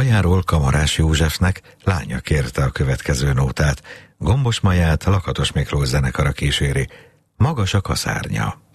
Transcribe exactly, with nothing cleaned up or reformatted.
Majáról Kamarás Józsefnek lánya kérte a következő nótát. Gombos Maját Lakatos Miklós zenekara kíséri. Magas a kaszárnya.